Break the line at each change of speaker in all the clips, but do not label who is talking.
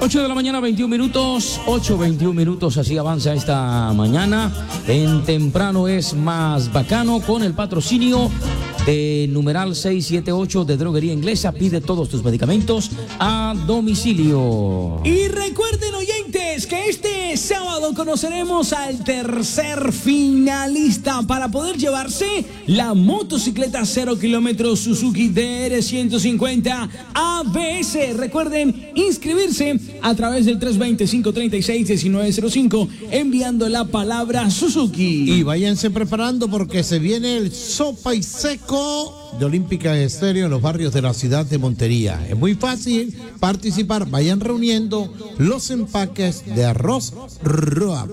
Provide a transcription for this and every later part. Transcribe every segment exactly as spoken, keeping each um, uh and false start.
ocho de la mañana, veintiún minutos, ocho, veintiún minutos, así avanza esta mañana. En Temprano es más bacano con el patrocinio de numeral seiscientos setenta y ocho de Droguería Inglesa. Pide todos tus medicamentos a domicilio.
Y recuerden, oyentes, que este sábado conoceremos al tercer finalista para poder llevarse la motocicleta cero kilómetros Suzuki D R ciento cincuenta A B S. Recuerden inscribirse a través del tres dos cero, cinco tres seis, uno nueve cero cinco enviando la palabra Suzuki.
Y váyanse preparando porque se viene el sopa y seco de Olímpica Estéreo en los barrios de la ciudad de Montería. Es muy fácil participar. Vayan reuniendo los empaques de arroz Roa.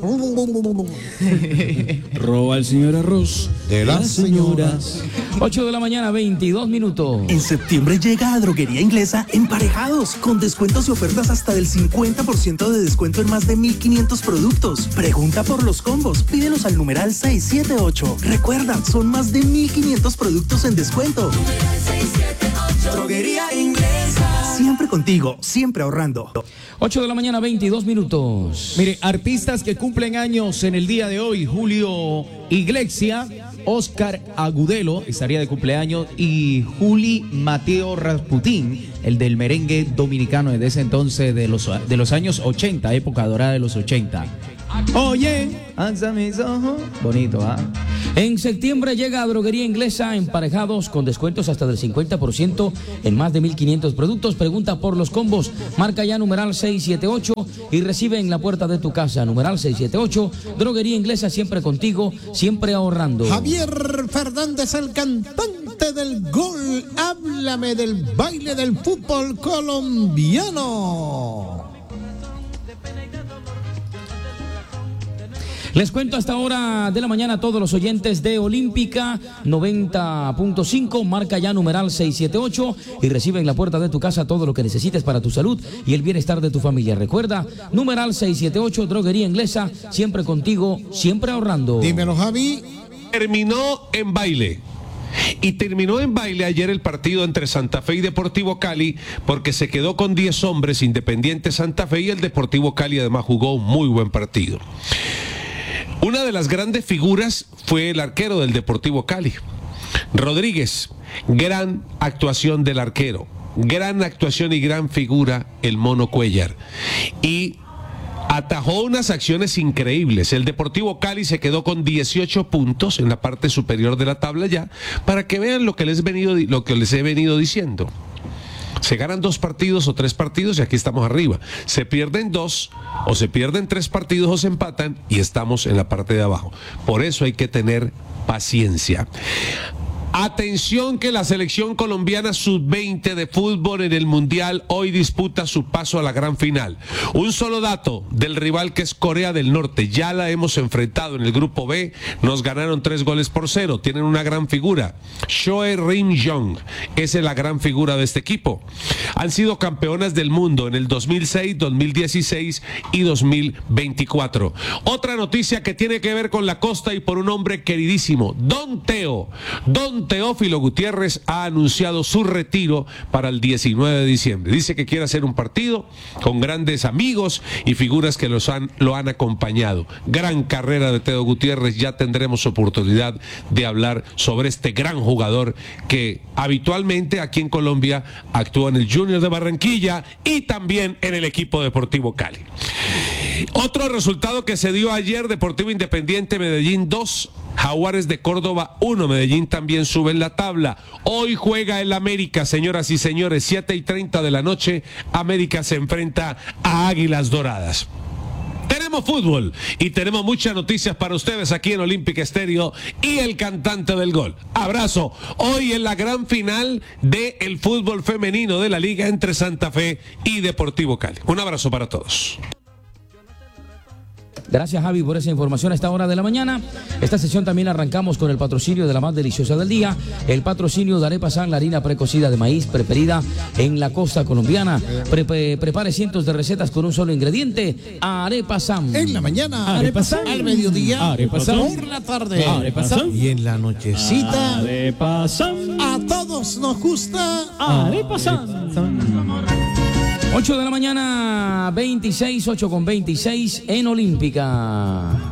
Roba el señor arroz
de las señoras.
ocho de la mañana, veintidós minutos.
En septiembre llega a Droguería Inglesa Emparejados, con descuentos y ofertas hasta del cincuenta por ciento de descuento en más de mil quinientos productos. Pregunta por los combos, pídelos al numeral seiscientos setenta y ocho. Recuerda, son más de mil quinientos productos en descuento. Droguería Inglesa. Siempre contigo, siempre ahorrando.
ocho de la mañana, veintidós minutos.
Mire, artistas que cumplen años en el día de hoy: Julio Iglesias, Oscar Agudelo estaría de cumpleaños, y Juli Mateo Rasputín, el del merengue dominicano de ese entonces, de los, de los años ochenta, época dorada de los ochenta. Oye, alza mis ojos. Bonito, ¿ah? ¿eh?
En septiembre llega a Droguería Inglesa Emparejados con descuentos hasta del cincuenta por ciento en más de mil quinientos productos. Pregunta por los combos. Marca ya numeral seiscientos setenta y ocho y recibe en la puerta de tu casa. Numeral seiscientos setenta y ocho. Droguería Inglesa, siempre contigo, siempre ahorrando.
Javier Fernández, el cantante del gol. Háblame del baile del fútbol colombiano.
Les cuento hasta hora de la mañana a todos los oyentes de Olímpica noventa punto cinco, marca ya numeral seiscientos setenta y ocho y recibe en la puerta de tu casa todo lo que necesites para tu salud y el bienestar de tu familia. Recuerda, numeral seiscientos setenta y ocho, Droguería Inglesa, siempre contigo, siempre ahorrando.
Dímelo, Javi.
Terminó en baile. Y terminó en baile ayer el partido entre Santa Fe y Deportivo Cali, porque se quedó con diez hombres Independiente Santa Fe, y el Deportivo Cali además jugó un muy buen partido. Una de las grandes figuras fue el arquero del Deportivo Cali, Rodríguez. Gran actuación del arquero, gran actuación y gran figura el Mono Cuellar. Y atajó unas acciones increíbles. El Deportivo Cali se quedó con dieciocho puntos en la parte superior de la tabla ya, para que vean lo que les, venido, lo que les he venido diciendo. Se ganan dos partidos o tres partidos y aquí estamos arriba. Se pierden dos o se pierden tres partidos o se empatan y estamos en la parte de abajo. Por eso hay que tener paciencia. Atención, que la selección colombiana sub veinte de fútbol en el Mundial hoy disputa su paso a la gran final. Un solo dato del rival, que es Corea del Norte. Ya la hemos enfrentado en el grupo B, nos ganaron tres goles por cero. Tienen una gran figura. Choe Rim-jong es la gran figura de este equipo. Han sido campeonas del mundo en el dos mil seis, dos mil dieciséis y dos mil veinticuatro. Otra noticia que tiene que ver con la costa y por un hombre queridísimo, Don Teo. Don Teófilo Gutiérrez ha anunciado su retiro para el diecinueve de diciembre. Dice que quiere hacer un partido con grandes amigos y figuras que los han, lo han acompañado. Gran carrera de Teo Gutiérrez. Ya tendremos oportunidad de hablar sobre este gran jugador que habitualmente aquí en Colombia actúa en el Junior de Barranquilla y también en el equipo Deportivo Cali. Otro resultado que se dio ayer: Deportivo Independiente Medellín dos, Jaguares de Córdoba uno. Medellín también sube en la tabla. Hoy juega el América, señoras y señores, siete y treinta de la noche. América se enfrenta a Águilas Doradas. Tenemos fútbol y tenemos muchas noticias para ustedes aquí en Olímpica Estéreo y el cantante del gol. Abrazo. Hoy en la gran final del fútbol femenino de la liga entre Santa Fe y Deportivo Cali. Un abrazo para todos.
Gracias, Javi, por esa información a esta hora de la mañana. Esta sesión también arrancamos con el patrocinio de la más deliciosa del día, el patrocinio de Arepa San, la harina precocida de maíz preferida en la costa colombiana. Pre pre prepare cientos de recetas con un solo ingrediente: Arepa San.
En la mañana,
Arepa San.
Al mediodía,
Arepa San.
por la tarde,
Arepa San.
y en la nochecita,
Arepa San.
a todos nos gusta
Arepa San.
ocho de la mañana, veintiséis, ocho con veintiséis en Olímpica.